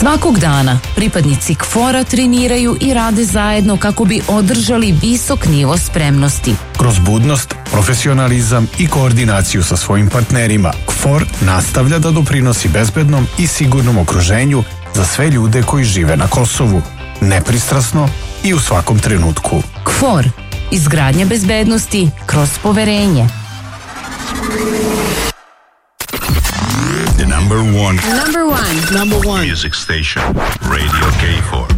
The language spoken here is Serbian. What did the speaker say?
Svakog dana pripadnici KFOR-a treniraju i rade zajedno kako bi održali visok nivo spremnosti. Kroz budnost, profesionalizam i koordinaciju sa svojim partnerima, KFOR nastavlja da doprinosi bezbednom i sigurnom okruženju za sve ljude koji žive na Kosovu, nepristrasno i u svakom trenutku. KFOR, izgradnja bezbednosti kroz poverenje. The number one music station, Radio K4.